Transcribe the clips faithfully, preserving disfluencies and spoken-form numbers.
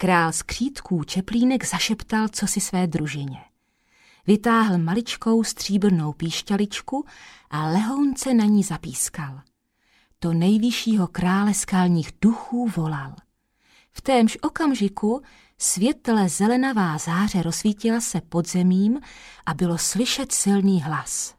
Král skřítků Čeplínek zašeptal cosi své družině. Vytáhl maličkou stříbrnou píšťaličku a lehounce na ní zapískal. To nejvyššího krále skalních duchů volal. V témž okamžiku světle zelenavá záře rozsvítila se pod zemím a bylo slyšet silný hlas.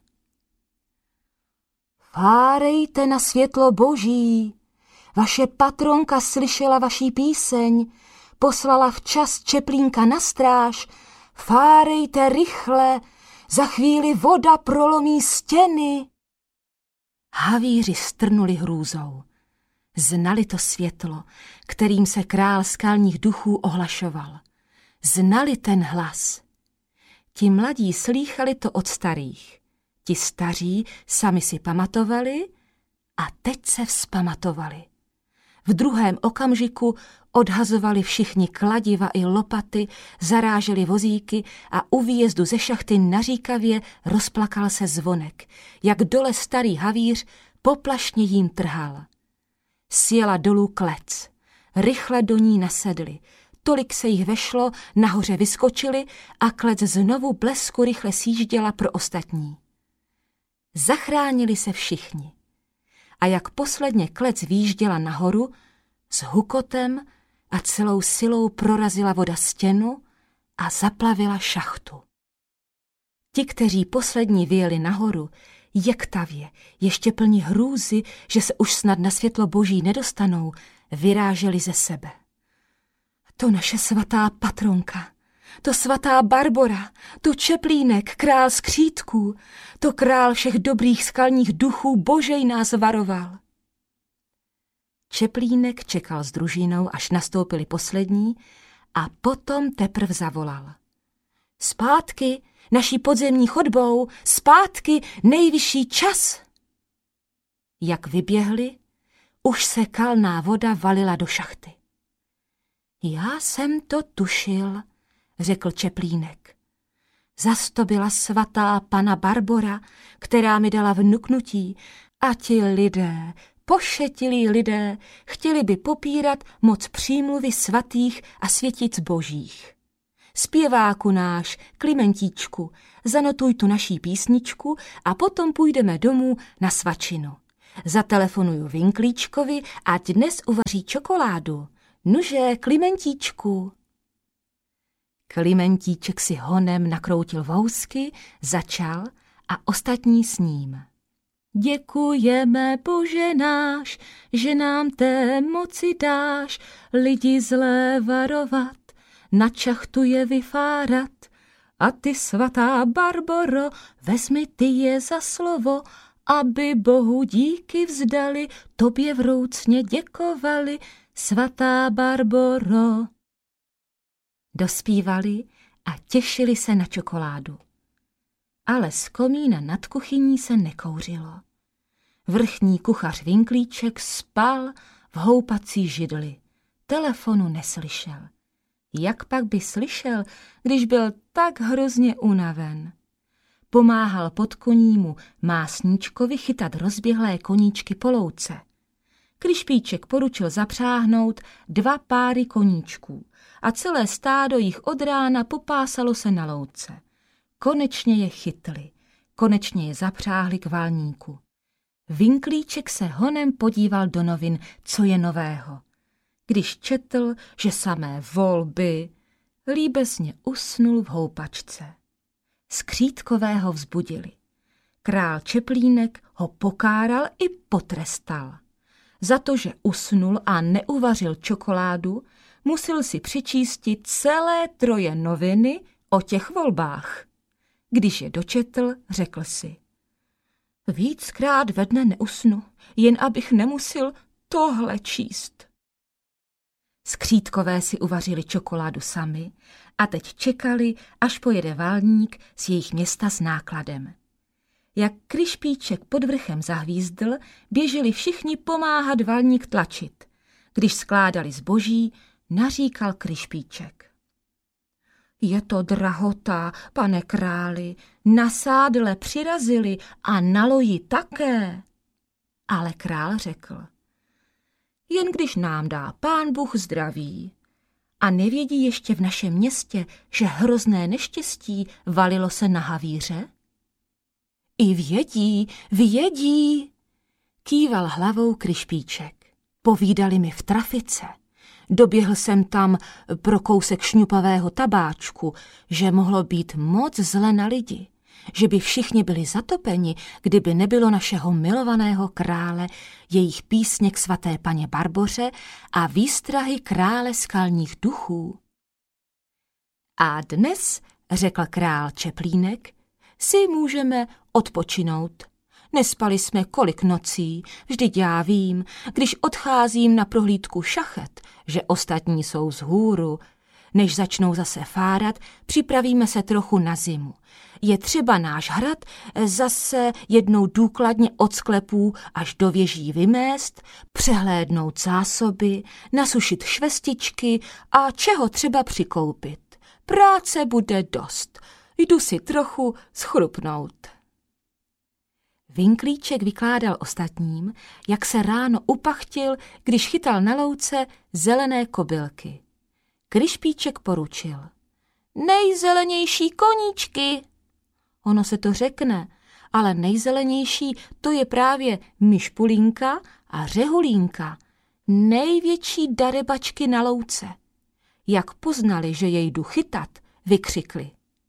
Fárejte na světlo boží, vaše patronka slyšela vaší píseň, poslala včas Čeplínka na stráž, fárejte rychle, za chvíli voda prolomí stěny. Havíři strnuli hrůzou. Znali to světlo, kterým se král skalních duchů ohlašoval. Znali ten hlas. Ti mladí slýchali to od starých. Ti staří sami si pamatovali a teď se vzpamatovali. V druhém okamžiku odhazovali všichni kladiva i lopaty, zaráželi vozíky a u výjezdu ze šachty naříkavě rozplakal se zvonek, jak dole starý havíř poplašně jím trhal. Sjela dolů klec, rychle do ní nasedli, tolik se jich vešlo, nahoře vyskočili a klec znovu blesku rychle sjížděla pro ostatní. Zachránili se všichni. A jak posledně klec výjížděla nahoru, s hukotem a celou silou prorazila voda stěnu a zaplavila šachtu. Ti, kteří poslední vyjeli nahoru, jektavě, ještě plní hrůzy, že se už snad na světlo boží nedostanou, vyráželi ze sebe. To naše svatá patronka, to svatá Barbora, to Čeplínek, král skřítků, to král všech dobrých skalních duchů božej nás varoval. Čeplínek čekal s družinou, až nastoupili poslední a potom teprv zavolal. Zpátky, naší podzemní chodbou, zpátky, nejvyšší čas. Jak vyběhli, už se kalná voda valila do šachty. Já jsem to tušil, řekl Čeplínek. Zas to byla svatá pana Barbora, která mi dala vnuknutí a ti lidé, pošetilí lidé, chtěli by popírat moc přímluvy svatých a světic božích. Zpěváku náš, Klimentíčku, zanotuj tu naší písničku a potom půjdeme domů na svačinu. Zatelefonuju Vinklíčkovi, ať dnes uvaří čokoládu. Nuže, Klimentíčku. Klimentíček si honem nakroutil vousky, začal a ostatní s ním. Děkujeme, Bože náš, že nám té moci dáš, lidi zlé varovat, na čachtu je vyfárat. A ty, svatá Barboro, vezmi ty je za slovo, aby Bohu díky vzdali, tobě vroucně děkovali, svatá Barboro. Dospívali a těšili se na čokoládu. Ale z komína nad kuchyní se nekouřilo. Vrchní kuchař Vinklíček spal v houpací židli. Telefonu neslyšel. Jak pak by slyšel, když byl tak hrozně unaven? Pomáhal podkonímu Másníčkovi chytat rozběhlé koníčky po louce. Kryšpíček poručil zapřáhnout dva páry koníčků a celé stádo jich od rána popásalo se na louce. Konečně je chytli, konečně je zapřáhli k valníku. Vinklíček se honem podíval do novin, co je nového. Když četl, že samé volby, líbesně usnul v houpačce. Skřítkového vzbudili. Král Čeplínek ho pokáral i potrestal. Za to, že usnul a neuvařil čokoládu, musel si přečístit celé troje noviny o těch volbách. Když je dočetl, řekl si. Víckrát ve dne neusnu, jen abych nemusel tohle číst. Skřítkové si uvařili čokoládu sami a teď čekali, až pojede válník z jejich města s nákladem. Jak Kryšpíček pod vrchem zahvízdl, běželi všichni pomáhat valník tlačit. Když skládali zboží, naříkal Kryšpíček. Je to drahota, pane králi, na sádle přirazili a na loji také. Ale král řekl. Jen když nám dá pán Bůh zdraví. A nevědí ještě v našem městě, že hrozné neštěstí valilo se na havíře? I vědí, vědí, kýval hlavou Kryšpíček. Povídali mi v trafice. Doběhl jsem tam pro kousek šňupavého tabáčku, že mohlo být moc zle na lidi, že by všichni byli zatopeni, kdyby nebylo našeho milovaného krále, jejich písně k svaté paně Barboře a výstrahy krále skalních duchů. A dnes, řekl král Čeplínek, si můžeme odpočinout. Nespali jsme kolik nocí, vždyť já vím, když odcházím na prohlídku šachet, že ostatní jsou vzhůru. Než začnou zase fárat, připravíme se trochu na zimu. Je třeba náš hrad zase jednou důkladně od sklepů až do věží vymést, přehlédnout zásoby, nasušit švestičky a čeho třeba přikoupit. Práce bude dost. Jdu si trochu schrupnout. Vinklíček vykládal ostatním, jak se ráno upachtil, když chytal na louce zelené kobylky. Kryšpíček poručil. Nejzelenější koníčky. Ono se to řekne, ale nejzelenější to je právě Myšpulínka a Řehulínka, největší darebačky na louce. Jak poznali, že jej jdu chytat, vykřikli.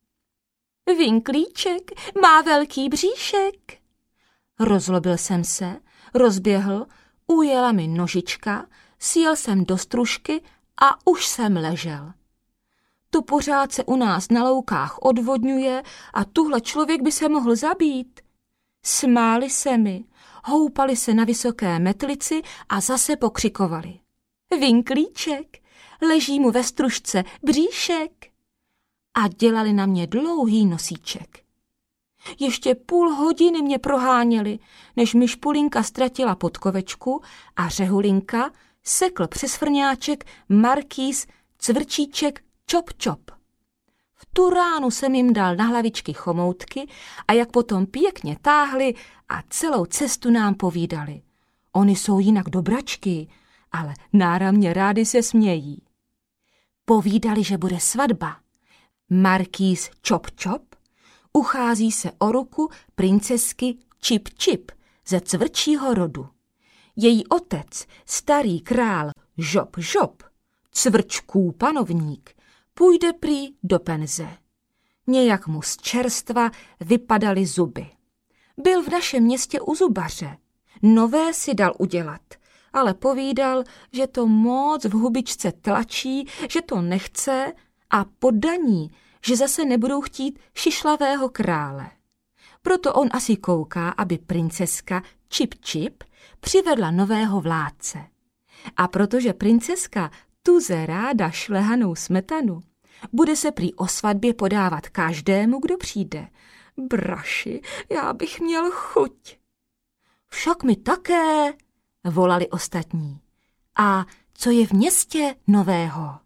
Vinklíček má velký bříšek. Rozlobil jsem se, rozběhl, ujela mi nožička, sjel jsem do stružky a už jsem ležel. Tu pořád se u nás na loukách odvodňuje a tuhle člověk by se mohl zabít. Smáli se mi, houpali se na vysoké metlici a zase pokřikovali. Vinklíček, leží mu ve stružce bříšek. A dělali na mě dlouhý nosíček. Ještě půl hodiny mě proháněli, než Myšpulínka ztratila podkovečku a Řehulinka sekl přes frňáček markýz Cvrčíček čop čop. V tu ránu jsem jim dal na hlavičky chomoutky a jak potom pěkně táhli a celou cestu nám povídali. Oni jsou jinak dobračky, ale náramně rádi se smějí. Povídali, že bude svatba. Markýz čop čop uchází se o ruku princezky Čip Čip ze cvrčího rodu. Její otec, starý král Žop Žop, cvrčků panovník, půjde prý do penze. Nějak mu z čerstva vypadaly zuby. Byl v našem městě u zubaře. Nové si dal udělat, ale povídal, že to moc v hubičce tlačí, že to nechce a poddaní, že zase nebudou chtít šišlavého krále. Proto on asi kouká, aby princezka Čip Čip přivedla nového vládce. A protože princezka tuze ráda šlehanou smetanu, bude se prý o svatbě podávat každému, kdo přijde. Braši, já bych měl chuť. Však my také, volali ostatní. A co je v městě nového?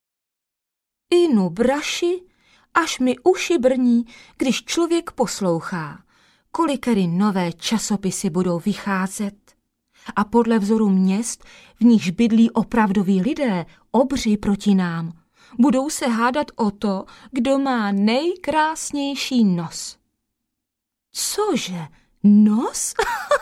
Inu, braši, až mi uši brní, když člověk poslouchá, kolikery nové časopisy budou vycházet. A podle vzoru měst, v nichž bydlí opravdoví lidé, obři proti nám, budou se hádat o to, kdo má nejkrásnější nos. Cože, nos?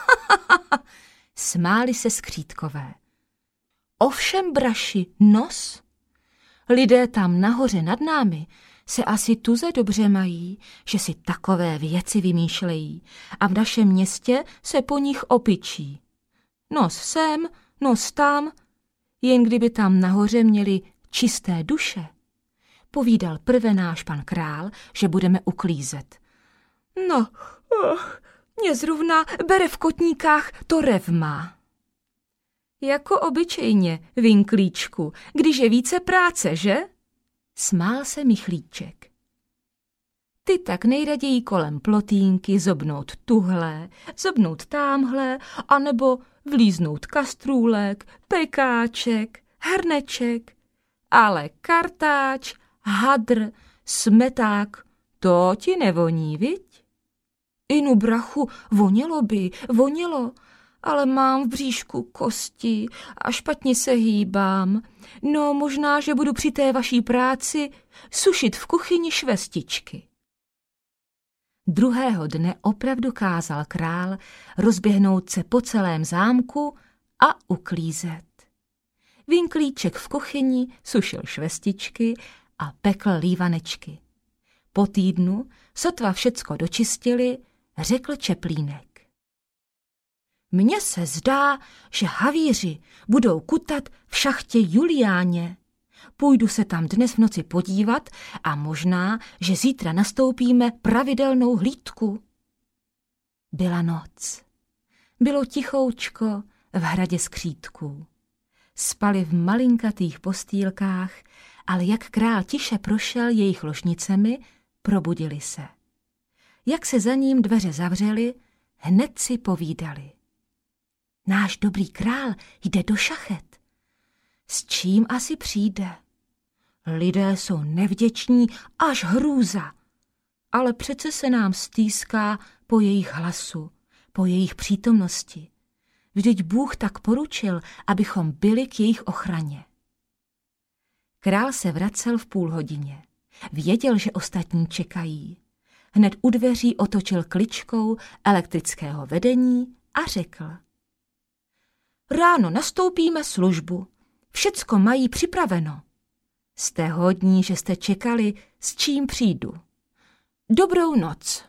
Smáli se skřítkové. Ovšem, braši, nos? Lidé tam nahoře nad námi se asi tuze dobře mají, že si takové věci vymýšlejí a v našem městě se po nich opičí. Nos sem, nos tam, jen kdyby tam nahoře měli čisté duše. Povídal prve náš pan král, že budeme uklízet. No, oh, mě zrovna bere v kotníkách to revma. Jako obyčejně, Vinklíčku, když je více práce, že? Smál se Michlíček. Ty tak nejraději kolem plotínky zobnout tuhle, zobnout támhle, anebo vlíznout kastrůlek, pekáček, hrneček, ale kartáč, hadr, smeták, to ti nevoní, viď? Inu, brachu, vonělo by, vonělo, ale mám v bříšku kosti a špatně se hýbám. No, možná, že budu při té vaší práci sušit v kuchyni švestičky. Druhého dne opravdu kázal král rozběhnout se po celém zámku a uklízet. Vinklíček v kuchyni sušil švestičky a pekl lívanečky. Po týdnu, sotva všecko dočistili, řekl Čeplínek. Mně se zdá, že havíři budou kutat v šachtě Juliáně. Půjdu se tam dnes v noci podívat a možná, že zítra nastoupíme pravidelnou hlídku. Byla noc. Bylo tichoučko v hradě skřítků. Spali v malinkatých postýlkách, ale jak král tiše prošel jejich ložnicemi, probudili se. Jak se za ním dveře zavřely, hned si povídali. Náš dobrý král jde do šachet. S čím asi přijde? Lidé jsou nevděční až hrůza, ale přece se nám stýská po jejich hlasu, po jejich přítomnosti. Vždyť Bůh tak poručil, abychom byli k jejich ochraně. Král se vracel v půl hodině. Věděl, že ostatní čekají. Hned u dveří otočil kličkou elektrického vedení a řekl. Ráno nastoupíme službu. Všecko mají připraveno. Jste hodní, že jste čekali, s čím přijdu. Dobrou noc.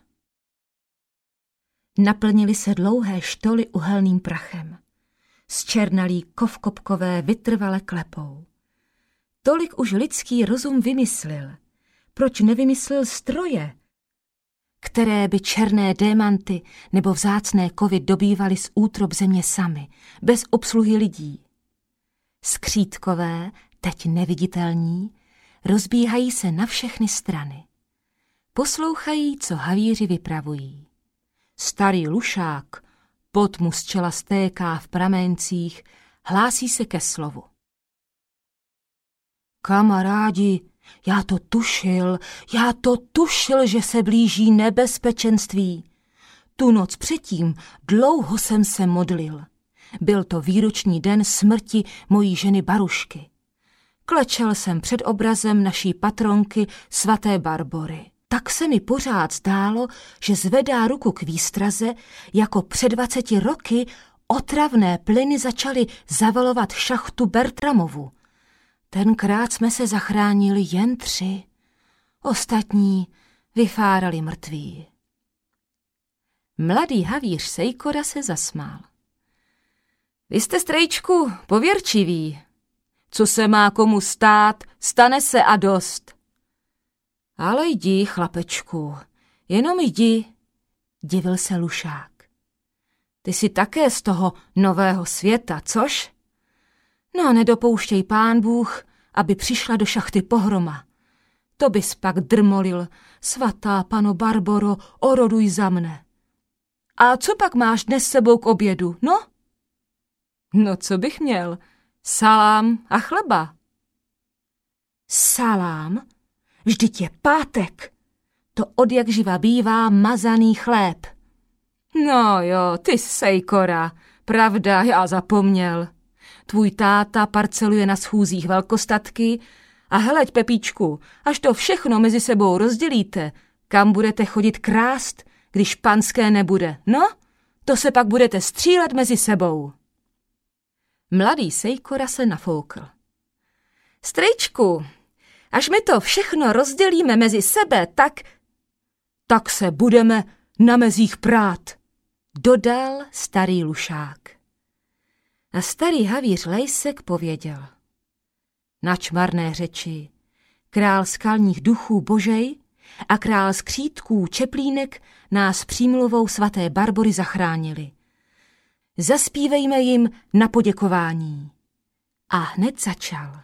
Naplnili se dlouhé štoly uhelným prachem. Zčernalí kovkopkové vytrvale klepou. Tolik už lidský rozum vymyslil. Proč nevymyslel stroje, které by černé démanty nebo vzácné kovy dobývaly z útrob země sami, bez obsluhy lidí? Skřítkové, teď neviditelní, rozbíhají se na všechny strany. Poslouchají, co havíři vypravují. Starý lušák, pot mu z čela stéká v pramencích, hlásí se ke slovu. Kamarádi, já to tušil, já to tušil, že se blíží nebezpečenství. Tu noc předtím dlouho jsem se modlil. Byl to výroční den smrti mojí ženy Barušky. Klečel jsem před obrazem naší patronky svaté Barbory. Tak se mi pořád zdálo, že zvedá ruku k výstraze, jako před dvaceti roky otravné plyny začaly zavalovat šachtu Bertramovu. Tenkrát jsme se zachránili jen tři. Ostatní vyfárali mrtví. Mladý havíř Sejkora se zasmál. Vy jste, strejčku, pověrčivý. Co se má komu stát, stane se a dost. Ale jdi, chlapečku, jenom jdi, divil se lušák. Ty jsi také z toho nového světa, což? No, nedopouštěj pán Bůh, aby přišla do šachty pohroma. To bys pak drmolil, svatá pano Barboro, oroduj za mne. A co pak máš dnes sebou k obědu, no? No, co bych měl? Salám a chleba. Salám? Vždyť je pátek. To odjakživa bývá mazaný chléb. No jo, ty Sejkora, pravda, já zapomněl. Tvůj táta parceluje na schůzích velkostatky a heleď, Pepíčku, až to všechno mezi sebou rozdělíte, kam budete chodit krást, když panské nebude, no? To se pak budete střílet mezi sebou. Mladý Sejkora se nafoukl. Strejčku, až my to všechno rozdělíme mezi sebe, tak... Tak se budeme na mezích prát, dodal starý lušák. A starý havíř Lejsek pověděl. Nač marné řeči, král skalních duchů Božej a král skřítků Čeplínek nás přímluvou svaté Barbory zachránili. Zaspívejme jim na poděkování. A hned začal.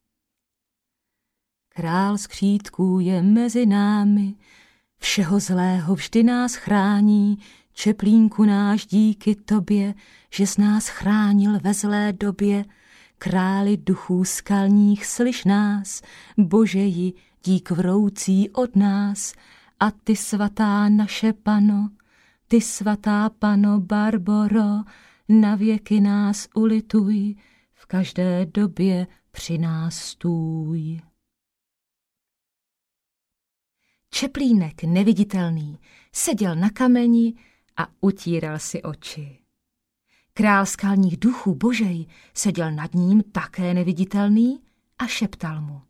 Král skřítků je mezi námi, všeho zlého vždy nás chrání, Čeplínku náš díky tobě, že jsi nás chránil ve zlé době. Králi duchů skalních, slyš nás, Božeji, dík vroucí od nás. A ty svatá naše pano, ty svatá pano Barboro, na věky nás ulituj, v každé době při nás stůj. Čeplínek neviditelný seděl na kameni a utíral si oči. Král skalních duchů božej seděl nad ním také neviditelný a šeptal mu.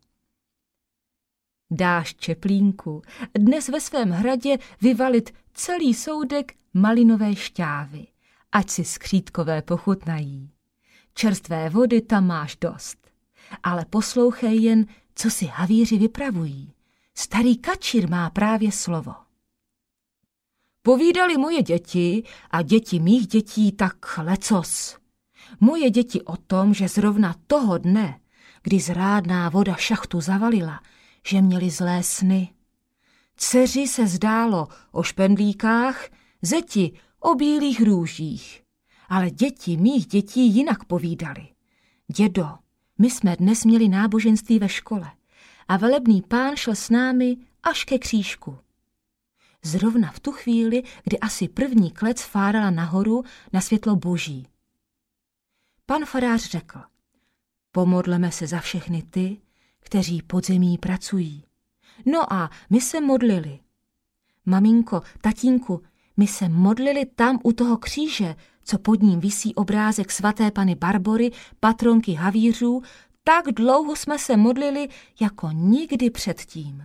Dáš, Čeplínku, dnes ve svém hradě vyvalit celý soudek malinové šťávy, ať si skřítkové pochutnají. Čerstvé vody tam máš dost, ale poslouchej jen, co si havíři vypravují. Starý kačír má právě slovo. Povídali moje děti a děti mých dětí tak lecos. Moje děti o tom, že zrovna toho dne, kdy zrádná voda šachtu zavalila, že měli zlé sny. Dceři se zdálo o špendlíkách, zeti o bílých růžích. Ale děti mých dětí jinak povídali. Dědo, my jsme dnes měli náboženství ve škole a velebný pán šel s námi až ke křížku. Zrovna v tu chvíli, kdy asi první klec fárala nahoru na světlo boží. Pan farář řekl, pomodleme se za všechny ty, kteří pod zemí pracují. No a my se modlili. Maminko, tatínku, my se modlili tam u toho kříže, co pod ním visí obrázek svaté Panny Barbory, patronky havířů, tak dlouho jsme se modlili, jako nikdy předtím.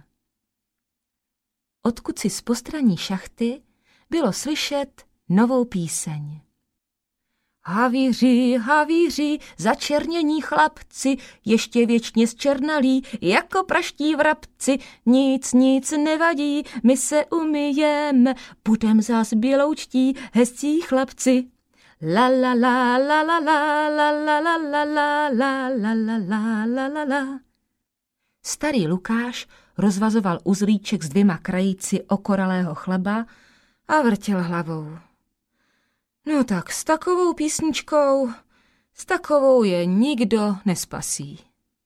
Odkud si z postraní šachty bylo slyšet novou píseň. Havíři, havíři, začernění chlapci, ještě věčně zčernalí, jako praští vrabci, nic, nic nevadí, my se umyjeme, budem zas běloučtí, hezcí chlapci. La la la la la la la la la la la la la la la la la. Starý Lukáš rozvazoval uzlíček s dvěma krajíci okoralého chleba a vrtěl hlavou. No tak s takovou písničkou, s takovou je nikdo nespasí.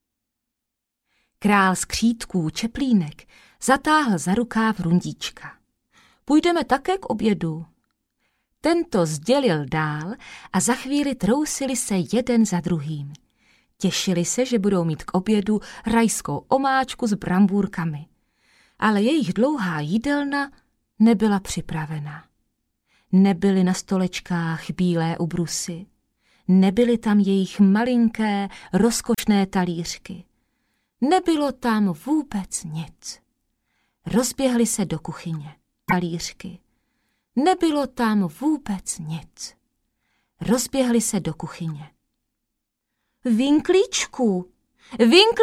Král skřítků Čeplínek zatáhl za rukáv Rundíčka. Půjdeme také k obědu. Tento sdělil dál a za chvíli trousili se jeden za druhým. Těšili se, že budou mít k obědu rajskou omáčku s brambůrkami, ale jejich dlouhá jídelna nebyla připravena. Nebyly na stolečkách bílé ubrusy, nebyly tam jejich malinké, rozkošné talířky. Nebylo tam vůbec nic. Rozběhli se do kuchyně talířky. Nebylo tam vůbec nic. Rozběhli se do kuchyně. Vinklíčku, vinklíčku!